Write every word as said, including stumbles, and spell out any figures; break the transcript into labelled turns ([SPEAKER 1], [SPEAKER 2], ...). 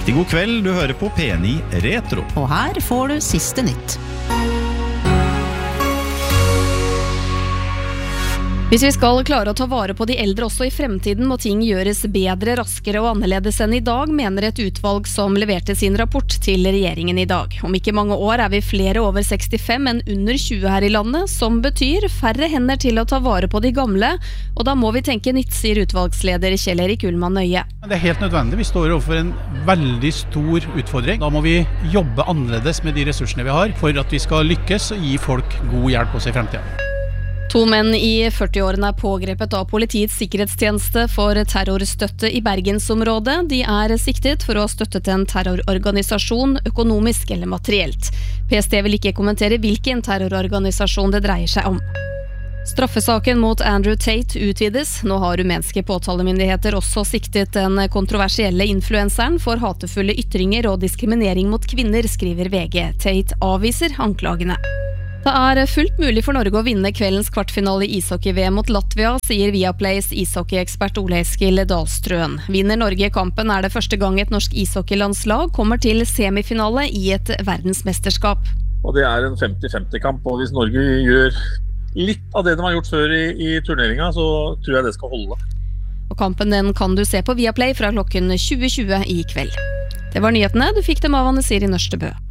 [SPEAKER 1] Riktig god kveld, du hører på P ni Retro.
[SPEAKER 2] Og her får du siste nytt.
[SPEAKER 3] Hvis vi skal klare å ta vare på de eldre også i fremtiden, må ting gjøres bedre, raskere og annerledes enn i dag, mener et utvalg som leverte sin rapport til regjeringen i dag. Om ikke mange år er vi flere over sekstifem enn under tjue her i landet, som betyr færre hender til å ta vare på de gamle, og da må vi tenke nytt, sier utvalgsleder Kjell Erik Ullmann Nøye.
[SPEAKER 4] Det er helt nødvendig, vi står overfor en veldig stor utfordring. Da må vi jobbe annerledes med de ressursene vi har, for at vi skal lykkes og gi folk god hjelp også i fremtiden.
[SPEAKER 3] To menn i førti-årene er pågrepet av politiets sikkerhetstjeneste for terrorstøtte i Bergensområdet. De er siktet for å ha støttet en terrororganisasjon økonomisk eller materielt. P S T vil ikke kommentere hvilken terrororganisasjon det dreier seg om. Straffesaken mot Andrew Tate utvides. Nå har rumenske påtalemyndigheter også siktet den kontroversielle influenseren for hatefulle ytringer og diskriminering mot kvinner, skriver V G. Tate avviser anklagene. Det er fullt mulig for Norge å vinne kveldens kvartfinale i ishockey-V M mot Latvia, sier Viaplays ishockeyekspert Ole Eskil Dahlstrøen. Vinner Norge kampen er det første gang et norsk ishockeylandslag kommer til semifinale i et verdensmesterskap.
[SPEAKER 5] Og det er en femti-femti-kamp, og hvis Norge gjør litt av det de har gjort før i, i turneringen, så tror jeg det skal holde.
[SPEAKER 3] Og kampen den kan du se på Viaplay fra klokken tjue tjue i kveld. Det var nyhetene, du fikk dem av Anne Siri Nørstebø.